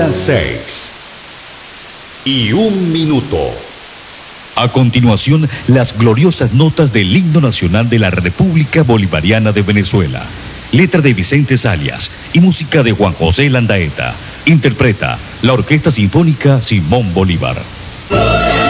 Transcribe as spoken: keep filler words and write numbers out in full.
Las seis y un minuto. A continuación, las gloriosas notas del himno nacional de la República Bolivariana de Venezuela. Letra de Vicente Salias y música de Juan José Landaeta. Interpreta la Orquesta Sinfónica Simón Bolívar.